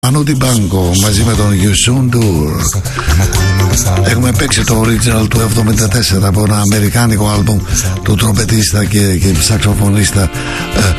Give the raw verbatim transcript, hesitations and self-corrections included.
Manu Dibango μαζί με τον Yusun Dur. Έχουμε παίξει το original του εβδομήντα τέσσερα από ένα αμερικάνικο άλμπουμ του τρομπετίστα και, και σαξοφωνίστα